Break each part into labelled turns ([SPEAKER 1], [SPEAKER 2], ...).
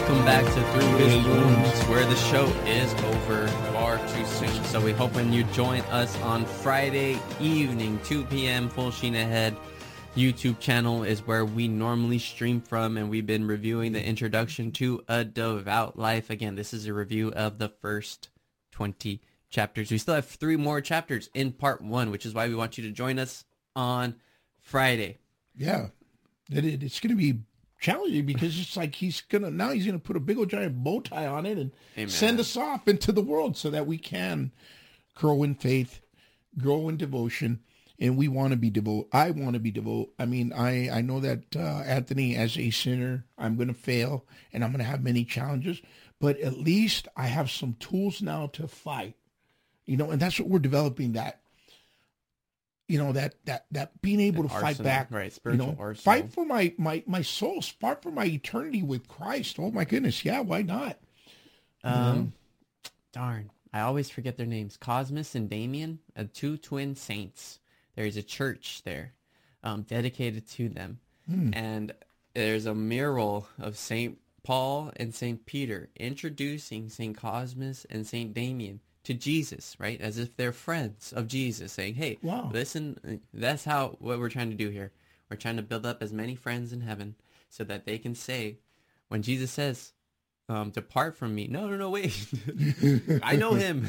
[SPEAKER 1] welcome back to Through His Wounds, where the show is over far too soon. So we hope when you join us on Friday evening, 2 p.m., Full Sheen Ahead YouTube channel is where we normally stream from, and we've been reviewing the Introduction to a Devout Life. Again, this is a review of the first 20 chapters. We still have 3 more chapters in part 1, which is why we want you to join us on Friday.
[SPEAKER 2] Yeah, it's going to be challenging because it's like he's gonna put a big old giant bow tie on it and
[SPEAKER 1] Amen.
[SPEAKER 2] Send us off into the world so that we can grow in faith, grow in devotion, and we want to be devout. I want to be devout. I mean, I know that Anthony, as a sinner, I'm going to fail and I'm going to have many challenges, but at least I have some tools now to fight, and that's what we're developing, that being able to fight back,
[SPEAKER 1] right? Spiritual arsenal.
[SPEAKER 2] Fight for my soul, fight for my eternity with Christ. Oh my goodness. Yeah. Why not?
[SPEAKER 1] Darn. I always forget their names. Cosmas and Damien, 2 twin saints. There's a church there, dedicated to them. And there's a mural of St. Paul and St. Peter introducing St. Cosmas and St. Damien to Jesus, right? As if they're friends of Jesus, saying, hey,
[SPEAKER 2] wow,
[SPEAKER 1] listen, that's what we're trying to do here. We're trying to build up as many friends in heaven so that they can say, when Jesus says, depart from me. No, wait. I know him.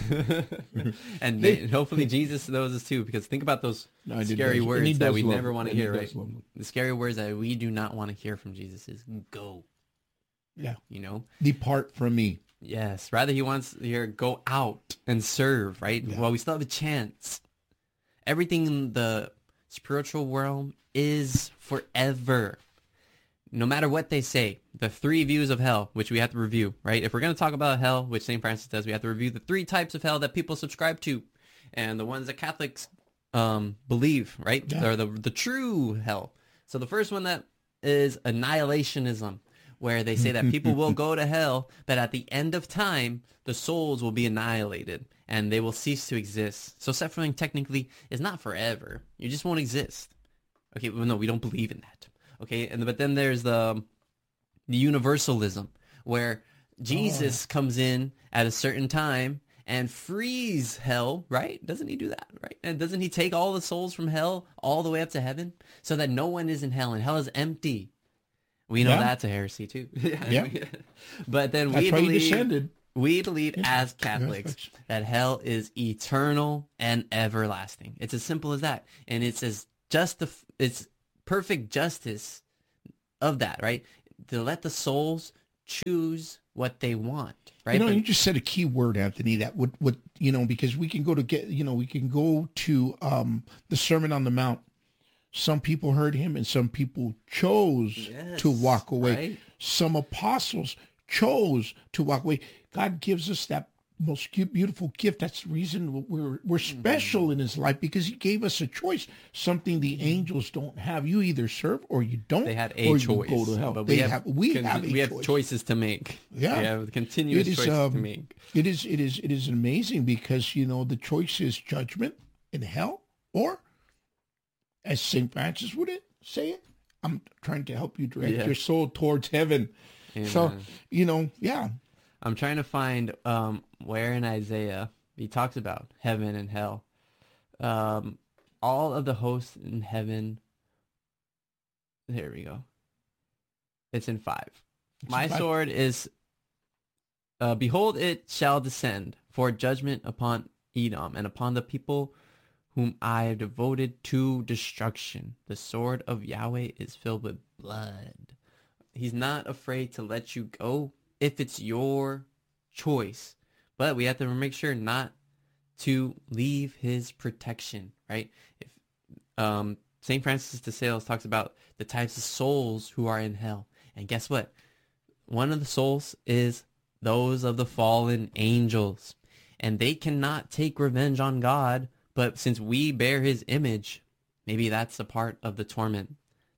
[SPEAKER 1] And hopefully Jesus knows us too, because think about those scary words that we never want to hear, right? The scary words that we do not want to hear from Jesus is go.
[SPEAKER 2] Yeah.
[SPEAKER 1] Depart
[SPEAKER 2] from me.
[SPEAKER 1] Yes. Rather, he wants to hear go out and serve, right?
[SPEAKER 2] Yeah.
[SPEAKER 1] Well, we still have a chance. Everything in the spiritual realm is forever. No matter what they say, the 3 views of hell, which we have to review, right? If we're going to talk about hell, which St. Francis does, we have to review the 3 types of hell that people subscribe to, and the ones that Catholics believe, right?
[SPEAKER 2] Yeah.
[SPEAKER 1] They're the true hell. So the first one that is annihilationism, where they say that people will go to hell, but at the end of time, the souls will be annihilated and they will cease to exist. So suffering technically is not forever. You just won't exist. Okay, well, no, we don't believe in that. Okay, but then there's the universalism, where Jesus comes in at a certain time and frees hell, right? Doesn't he do that, right? And doesn't he take all the souls from hell all the way up to heaven so that no one is in hell and hell is empty? We know that's a heresy too.
[SPEAKER 2] Yeah.
[SPEAKER 1] But then
[SPEAKER 2] that's why he descended.
[SPEAKER 1] We believe as Catholics that hell is eternal and everlasting. It's as simple as that. And it's it's perfect justice of that, right? To let the souls choose what they want, right?
[SPEAKER 2] You just said a key word, Anthony, that would because we can go to the Sermon on the Mount. Some people heard him and some people chose to walk away.
[SPEAKER 1] Right?
[SPEAKER 2] Some apostles chose to walk away. God gives us that most beautiful gift. That's the reason we're special in his life, because he gave us a choice, something the angels don't have. You either serve or you don't.
[SPEAKER 1] They had a choice.
[SPEAKER 2] You go to hell.
[SPEAKER 1] But
[SPEAKER 2] we
[SPEAKER 1] have choices to make.
[SPEAKER 2] Yeah.
[SPEAKER 1] We have continuous choices to make.
[SPEAKER 2] It is amazing, because the choice is judgment in hell, or as St. Francis would say it, I'm trying to help you direct your soul towards heaven.
[SPEAKER 1] Amen.
[SPEAKER 2] So,
[SPEAKER 1] I'm trying to find where in Isaiah he talks about heaven and hell. All of the hosts in heaven. There we go. It's in 5. My sword is, behold, it shall descend for judgment upon Edom and upon the people whom I have devoted to destruction. The sword of Yahweh is filled with blood. He's not afraid to let you go if it's your choice. But we have to make sure not to leave his protection, right? If St. Francis de Sales talks about the types of souls who are in hell. And guess what? One of the souls is those of the fallen angels. And they cannot take revenge on God. But since we bear his image, maybe that's a part of the torment.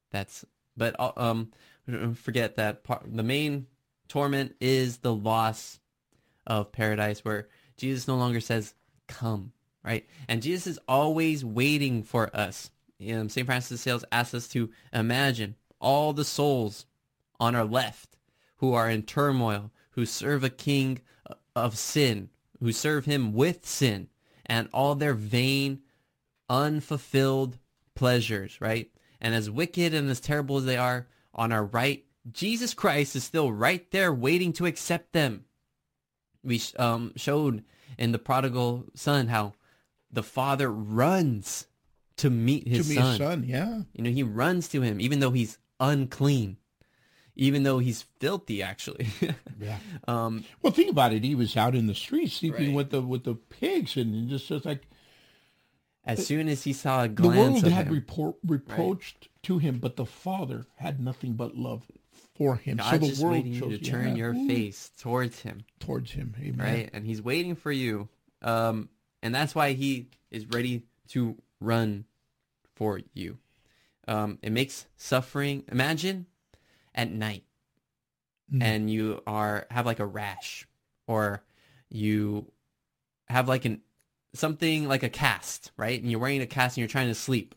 [SPEAKER 1] Forget that part. The main torment is the loss of paradise, where Jesus no longer says, come, right? And Jesus is always waiting for us. St. Francis de Sales asks us to imagine all the souls on our left who are in turmoil, who serve a king of sin, who serve him with sin and all their vain, unfulfilled pleasures, right? And as wicked and as terrible as they are, on our right, Jesus Christ is still right there waiting to accept them. We showed in the prodigal son how the father runs to meet his son.
[SPEAKER 2] Yeah.
[SPEAKER 1] He runs to him even though he's unclean, even though he's filthy, actually.
[SPEAKER 2] Yeah. Well, think about it. He was out in the streets sleeping
[SPEAKER 1] Right.
[SPEAKER 2] with the pigs, and just like
[SPEAKER 1] as soon as he saw a
[SPEAKER 2] the
[SPEAKER 1] glance
[SPEAKER 2] world
[SPEAKER 1] of
[SPEAKER 2] had
[SPEAKER 1] him,
[SPEAKER 2] reproached to him, but the Father had nothing but love for him.
[SPEAKER 1] God's
[SPEAKER 2] so the
[SPEAKER 1] just
[SPEAKER 2] world
[SPEAKER 1] waiting you
[SPEAKER 2] chose
[SPEAKER 1] to turn your face towards him.
[SPEAKER 2] Towards him. Amen.
[SPEAKER 1] Right? And he's waiting for you. And that's why he is ready to run for you. It makes suffering. Imagine at night and you have like a rash, or you have like something like a cast, right? And you're wearing a cast and you're trying to sleep.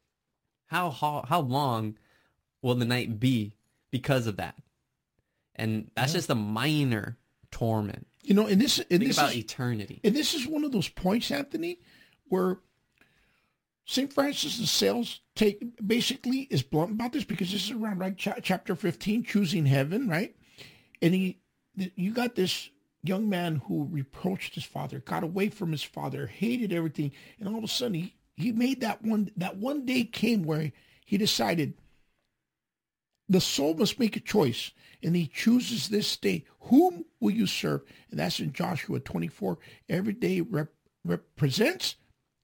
[SPEAKER 1] How long will the night be because of that? And that's just a minor torment.
[SPEAKER 2] And
[SPEAKER 1] Think about eternity.
[SPEAKER 2] And this is one of those points, Anthony, where St. Francis de Sales basically is blunt about this, because this is around right chapter 15, choosing heaven, right? And you got this young man who reproached his father, got away from his father, hated everything, and all of a sudden he made that one day came where he decided the soul must make a choice, and he chooses this day. Whom will you serve? And that's in Joshua 24. Every day represents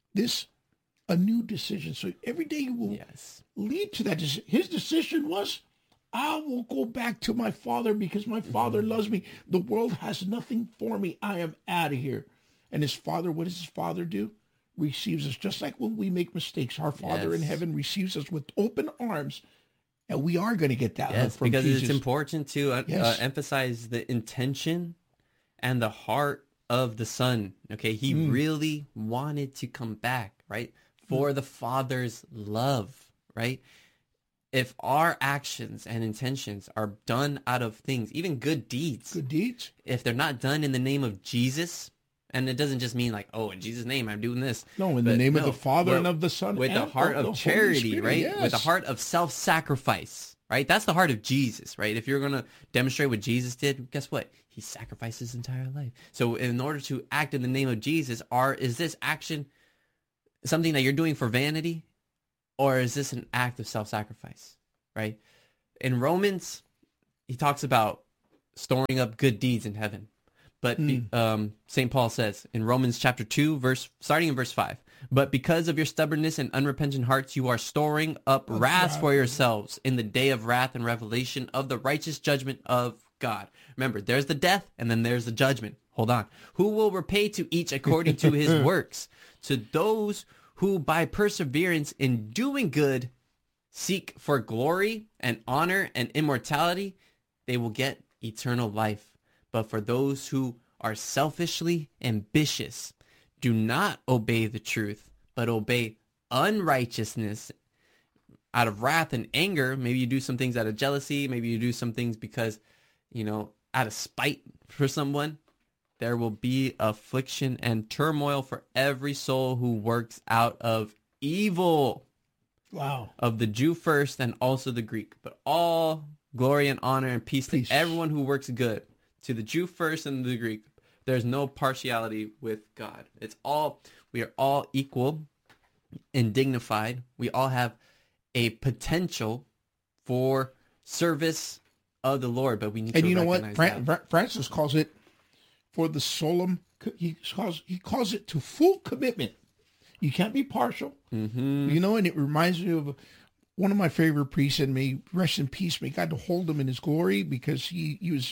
[SPEAKER 2] a new decision. So every day will lead to that decision. His decision was, I will go back to my father because my father loves me. The world has nothing for me. I am out of here. And his father, what does his father do? Receives us. Just like when we make mistakes, our Father in heaven receives us with open arms. And we are going to get that love from
[SPEAKER 1] because
[SPEAKER 2] Jesus.
[SPEAKER 1] it's important to emphasize the intention and the heart of the Son. Okay, he really wanted to come back, right? For the Father's love, right? If our actions and intentions are done out of things, even good deeds, if they're not done in the name of Jesus, and it doesn't just mean like, oh, in Jesus' name, I'm doing this.
[SPEAKER 2] No, in the name of the Father and of the Son.
[SPEAKER 1] With the heart of charity, right? Yes. With the heart of self-sacrifice, right? That's the heart of Jesus, right? If you're going to demonstrate what Jesus did, guess what? He sacrificed his entire life. So in order to act in the name of Jesus, is this action something that you're doing for vanity? Or is this an act of self-sacrifice, right? In Romans, he talks about storing up good deeds in heaven. But St. Paul says in Romans chapter 2, starting in verse 5, but because of your stubbornness and unrepentant hearts, you are storing up wrath for yourselves in the day of wrath and revelation of the righteous judgment of God. Remember, there's the death and then there's the judgment. Hold on. Who will repay to each according to his works? To those who by perseverance in doing good seek for glory and honor and immortality, they will get eternal life. But for those who are selfishly ambitious, do not obey the truth, but obey unrighteousness out of wrath and anger. Maybe you do some things out of jealousy. Maybe you do some things because, out of spite for someone. There will be affliction and turmoil for every soul who works out of evil.
[SPEAKER 2] Wow.
[SPEAKER 1] Of the Jew first and also the Greek. But all glory and honor and peace to everyone who works good. To the Jew first and the Greek. There's no partiality with God. We are all equal and dignified. We all have a potential for service of the Lord, but we need to recognize that.
[SPEAKER 2] And you know what? Francis calls it for the solemn, he calls it to full commitment. You can't be partial. Mm-hmm. And it reminds me of one of my favorite priests, and may rest in peace, may God hold him in his glory, because he was,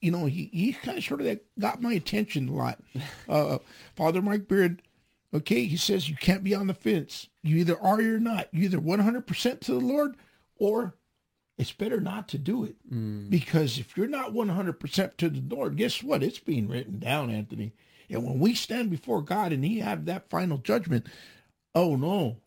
[SPEAKER 2] he kind of sort of got my attention a lot. Father Mike Beard, he says you can't be on the fence. You either are or you're not. You either 100% to the Lord, or it's better not to do it. Because if you're not 100% to the Lord, guess what? It's being written down, Anthony. And when we stand before God and he have that final judgment, oh no.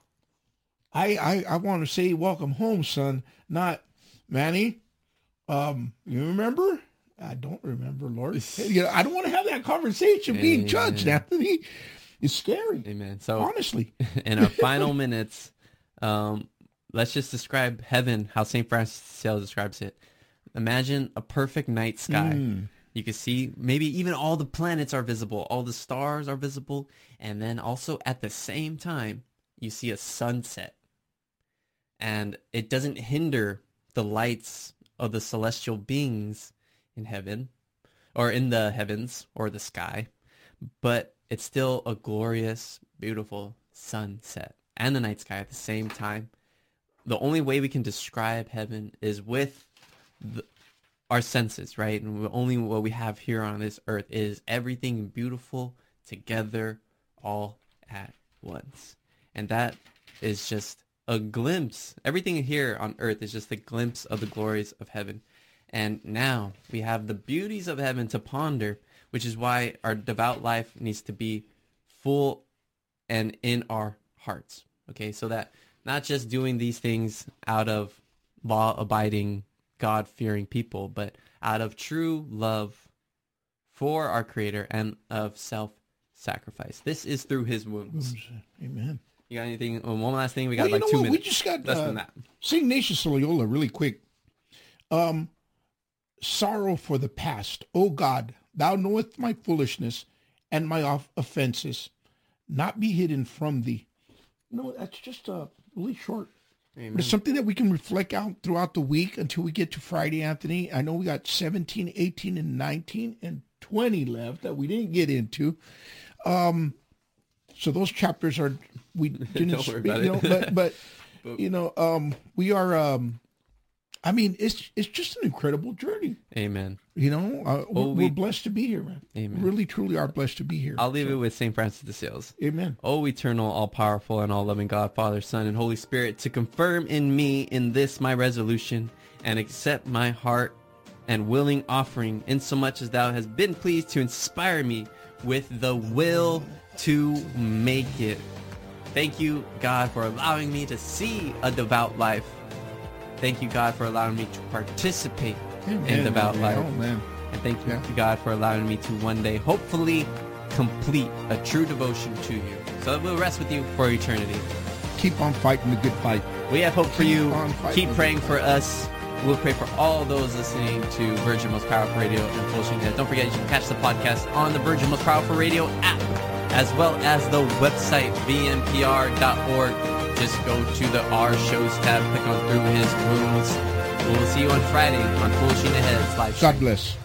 [SPEAKER 2] I want to say, welcome home, son. Not, Manny, you remember? I don't remember, Lord. You know, I don't want to have that conversation being judged, Anthony. It's scary.
[SPEAKER 1] Amen. So
[SPEAKER 2] honestly,
[SPEAKER 1] in our final minutes, let's just describe heaven how St. Francis de Sales describes it. Imagine a perfect night sky. You can see maybe even all the planets are visible, all the stars are visible, and then also at the same time, you see a sunset. And it doesn't hinder the lights of the celestial beings in heaven, or in the heavens, or the sky, but it's still a glorious, beautiful sunset and the night sky at the same time. The only way we can describe heaven is with our senses, right? And only what we have here on this earth is everything beautiful together all at once. And that is just a glimpse. Everything here on earth is just a glimpse of the glories of heaven. And now we have the beauties of heaven to ponder, which is why our devout life needs to be full and in our hearts. Okay, so that not just doing these things out of law-abiding, God-fearing people, but out of true love for our Creator and of self-sacrifice. This is through His wounds.
[SPEAKER 2] Amen.
[SPEAKER 1] You got anything? One last thing. We got 2 minutes.
[SPEAKER 2] We just got
[SPEAKER 1] less than that.
[SPEAKER 2] St. Ignatius Loyola really quick. Sorrow for the past. O God, thou knowest my foolishness and my offenses. Not be hidden from thee. No, that's just really short.
[SPEAKER 1] Amen.
[SPEAKER 2] But it's something that we can reflect out throughout the week until we get to Friday, Anthony. I know we got 17, 18, and 19 and 20 left that we didn't get into. So those chapters are, we didn't
[SPEAKER 1] Don't worry about it.
[SPEAKER 2] but you know, we are, I mean, it's just an incredible journey.
[SPEAKER 1] Amen.
[SPEAKER 2] You know, we're blessed to be here, man.
[SPEAKER 1] Amen.
[SPEAKER 2] Really, truly are blessed to be here.
[SPEAKER 1] I'll leave it with St. Francis de Sales.
[SPEAKER 2] Amen.
[SPEAKER 1] O eternal, all-powerful, and all-loving God, Father, Son, and Holy Spirit, to confirm in me in this my resolution, and accept my heart and willing offering, insomuch as thou hast been pleased to inspire me with the will to make it. Thank you, God, for allowing me to see a devout life. Thank you, God, for allowing me to participate in devout life.
[SPEAKER 2] Oh, man.
[SPEAKER 1] And thank you, God, for allowing me to one day, hopefully, complete a true devotion to you. So that we'll rest with you for eternity.
[SPEAKER 2] Keep on fighting the good fight.
[SPEAKER 1] We have hope for you. Keep praying for us. We'll pray for all those listening to Virgin Most Powerful Radio and Full Sheen Head. Don't forget, you can catch the podcast on the Virgin Most Powerful Radio app, as well as the website, vmpr.org. Just go to the Our Shows tab, click on Through His Wounds. We'll see you on Friday on Full Sheen Ahead's live stream.
[SPEAKER 2] God bless.